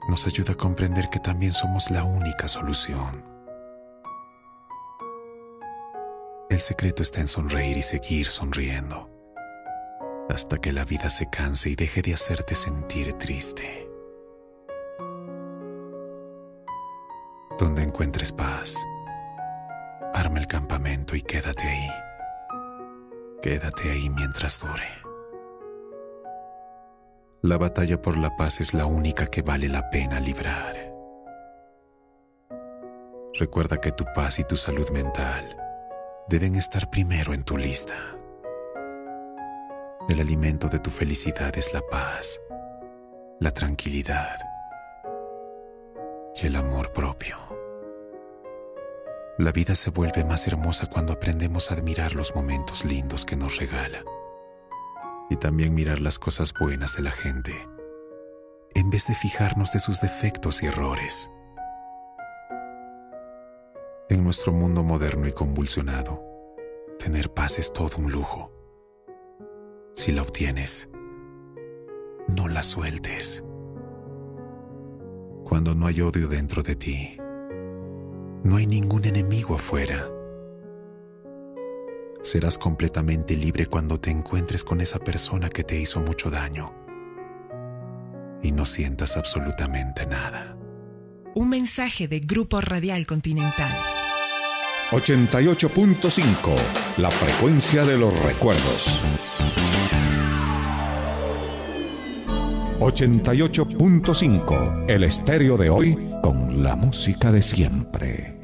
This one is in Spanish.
nos ayuda a comprender que también somos la única solución. El secreto está en sonreír y seguir sonriendo, hasta que la vida se canse y deje de hacerte sentir triste. Donde encuentres paz, arma el campamento y quédate ahí. Quédate ahí mientras dure. La batalla por la paz es la única que vale la pena librar. Recuerda que tu paz y tu salud mental deben estar primero en tu lista. El alimento de tu felicidad es la paz, la tranquilidad y el amor propio. La vida se vuelve más hermosa cuando aprendemos a admirar los momentos lindos que nos regala y también mirar las cosas buenas de la gente, en vez de fijarnos de sus defectos y errores. En nuestro mundo moderno y convulsionado, tener paz es todo un lujo. Si la obtienes, no la sueltes. Cuando no hay odio dentro de ti, no hay ningún enemigo afuera. Serás completamente libre cuando te encuentres con esa persona que te hizo mucho daño y no sientas absolutamente nada. Un mensaje de Grupo Radial Continental. 88.5, la frecuencia de los recuerdos. 88.5, el estéreo de hoy con la música de siempre.